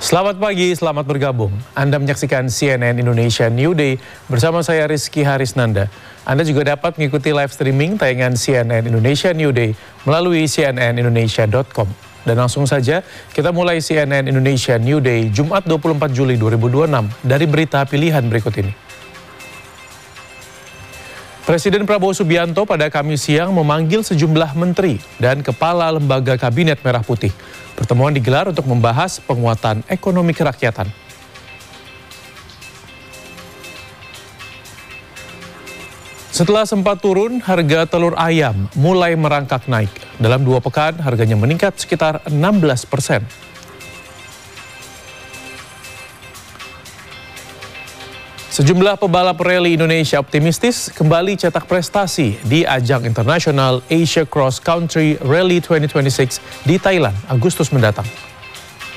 Selamat pagi, selamat bergabung. Anda menyaksikan CNN Indonesia New Day bersama saya Rizky Harisnanda. Anda juga dapat mengikuti live streaming tayangan CNN Indonesia New Day melalui cnnindonesia.com. Dan langsung saja kita mulai CNN Indonesia New Day Jumat 24 Juli 2026 dari berita pilihan berikut ini. Presiden Prabowo Subianto pada Kamis siang memanggil sejumlah menteri dan kepala lembaga kabinet Merah Putih. Pertemuan digelar untuk membahas penguatan ekonomi kerakyatan. Setelah sempat turun, harga telur ayam mulai merangkak naik. Dalam 2 pekan, harganya meningkat sekitar 16%. Sejumlah pebalap rally Indonesia optimistis kembali cetak prestasi di ajang internasional Asia Cross Country Rally 2026 di Thailand Agustus mendatang.